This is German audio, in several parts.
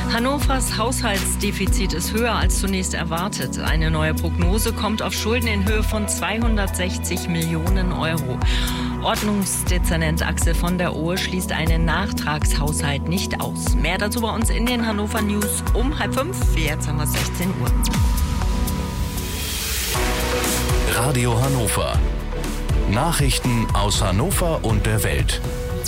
Hannovers Haushaltsdefizit ist höher als zunächst erwartet. Eine neue Prognose kommt auf Schulden in Höhe von 260 Millionen Euro. Ordnungsdezernent Axel von der Ohe schließt einen Nachtragshaushalt nicht aus. Mehr dazu bei uns in den Hannover News um 4:30. Jetzt haben wir 16 Uhr. Radio Hannover. Nachrichten aus Hannover und der Welt.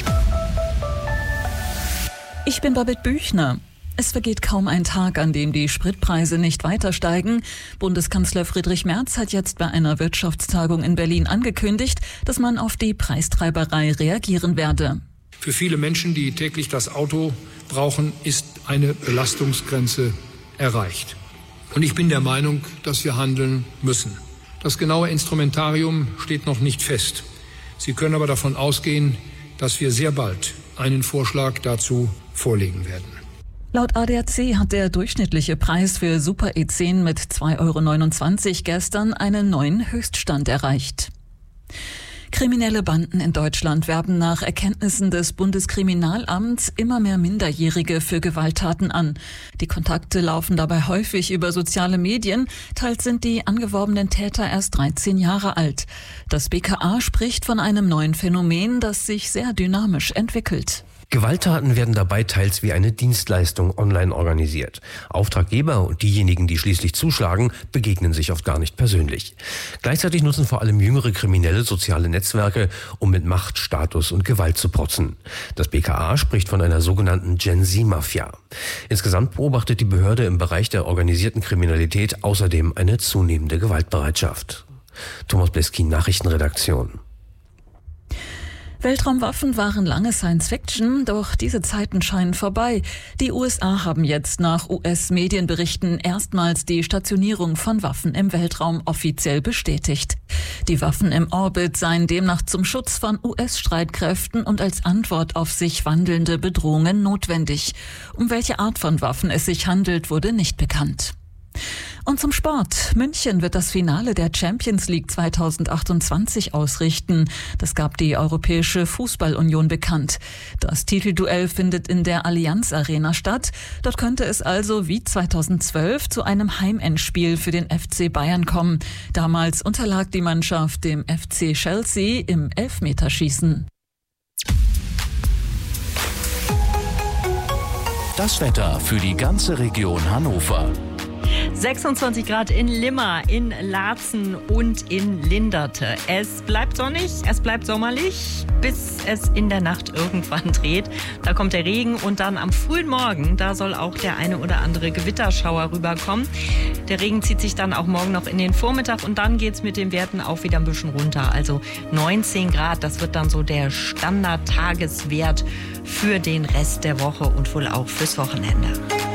Ich bin Babette Büchner. Es vergeht kaum ein Tag, an dem die Spritpreise nicht weiter steigen. Bundeskanzler Friedrich Merz hat jetzt bei einer Wirtschaftstagung in Berlin angekündigt, dass man auf die Preistreiberei reagieren werde. Für viele Menschen, die täglich das Auto brauchen, ist eine Belastungsgrenze erreicht. Und ich bin der Meinung, dass wir handeln müssen. Das genaue Instrumentarium steht noch nicht fest. Sie können aber davon ausgehen, dass wir sehr bald einen Vorschlag dazu vorlegen werden. Laut ADAC hat der durchschnittliche Preis für Super E10 mit 2,29 € gestern einen neuen Höchststand erreicht. Kriminelle Banden in Deutschland werben nach Erkenntnissen des Bundeskriminalamts immer mehr Minderjährige für Gewalttaten an. Die Kontakte laufen dabei häufig über soziale Medien. Teils sind die angeworbenen Täter erst 13 Jahre alt. Das BKA spricht von einem neuen Phänomen, das sich sehr dynamisch entwickelt. Gewalttaten werden dabei teils wie eine Dienstleistung online organisiert. Auftraggeber und diejenigen, die schließlich zuschlagen, begegnen sich oft gar nicht persönlich. Gleichzeitig nutzen vor allem jüngere Kriminelle soziale Netzwerke, um mit Macht, Status und Gewalt zu protzen. Das BKA spricht von einer sogenannten Gen-Z-Mafia. Insgesamt beobachtet die Behörde im Bereich der organisierten Kriminalität außerdem eine zunehmende Gewaltbereitschaft. Thomas Bleskin, Nachrichtenredaktion. Weltraumwaffen waren lange Science-Fiction, doch diese Zeiten scheinen vorbei. Die USA haben jetzt nach US-Medienberichten erstmals die Stationierung von Waffen im Weltraum offiziell bestätigt. Die Waffen im Orbit seien demnach zum Schutz von US-Streitkräften und als Antwort auf sich wandelnde Bedrohungen notwendig. Um welche Art von Waffen es sich handelt, wurde nicht bekannt. Und zum Sport. München wird das Finale der Champions League 2028 ausrichten. Das gab die Europäische Fußball-Union bekannt. Das Titelduell findet in der Allianz Arena statt. Dort könnte es also wie 2012 zu einem Heimendspiel für den FC Bayern kommen. Damals unterlag die Mannschaft dem FC Chelsea im Elfmeterschießen. Das Wetter für die ganze Region Hannover. 26 Grad in Limmer, in Laatzen und in Linderte. Es bleibt sonnig, es bleibt sommerlich, bis es in der Nacht irgendwann dreht. Da kommt der Regen und dann am frühen Morgen, da soll auch der eine oder andere Gewitterschauer rüberkommen. Der Regen zieht sich dann auch morgen noch in den Vormittag und dann geht's mit den Werten auch wieder ein bisschen runter. Also 19 Grad, das wird dann so der Standard-Tageswert für den Rest der Woche und wohl auch fürs Wochenende.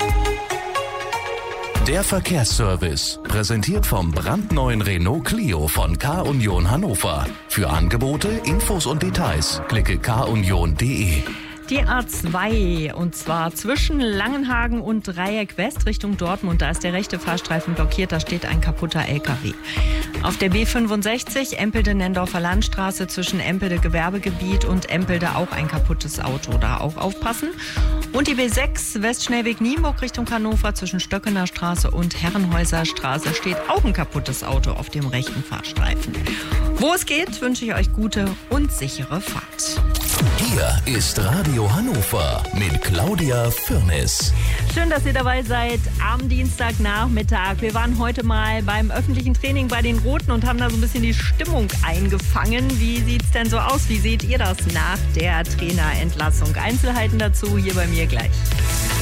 Der Verkehrsservice, präsentiert vom brandneuen Renault Clio von K-Union Hannover. Für Angebote, Infos und Details klicke kunion.de. Die A2, und zwar zwischen Langenhagen und Dreieck West Richtung Dortmund. Da ist der rechte Fahrstreifen blockiert, da steht ein kaputter LKW. Auf der B65 Empelde-Nendorfer Landstraße zwischen Empelde Gewerbegebiet und Empelde auch ein kaputtes Auto. Da auch aufpassen. Und die B6 Westschnellweg-Nienburg Richtung Hannover zwischen Stöckener Straße und Herrenhäuser Straße steht auch ein kaputtes Auto auf dem rechten Fahrstreifen. Wo es geht, wünsche ich euch gute und sichere Fahrt. Hier ist Radio Hannover mit Claudia Firnis. Schön, dass ihr dabei seid am Dienstagnachmittag. Wir waren heute mal beim öffentlichen Training bei den Roten und haben da so ein bisschen die Stimmung eingefangen. Wie sieht's denn so aus? Wie seht ihr das nach der Trainerentlassung? Einzelheiten dazu hier bei mir gleich.